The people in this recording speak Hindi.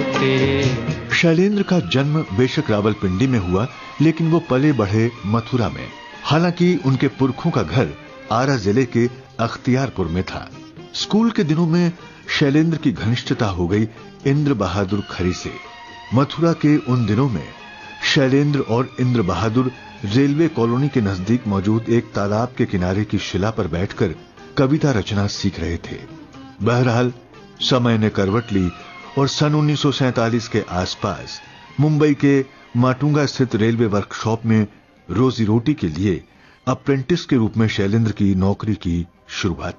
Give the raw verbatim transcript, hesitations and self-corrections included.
होते। शैलेंद्र का जन्म बेशक रावलपिंडी में हुआ, लेकिन वो पले बढ़े मथुरा में। हालांकि उनके पुरखों का घर आरा जिले के अख्तियारपुर में था। स्कूल के दिनों में शैलेंद्र की घनिष्ठता हो गई इंद्र बहादुर खरी से। मथुरा के उन दिनों में शैलेंद्र और इंद्र बहादुर रेलवे कॉलोनी के नजदीक मौजूद एक तालाब के किनारे की शिला पर बैठकर कविता रचना सीख रहे थे। बहरहाल समय ने करवट ली और सन उन्नीस सौ सैंतालीस के आसपास मुंबई के माटुंगा स्थित रेलवे वर्कशॉप में रोजी रोटी के लिए अप्रेंटिस के रूप में शैलेंद्र की नौकरी की शुरुआत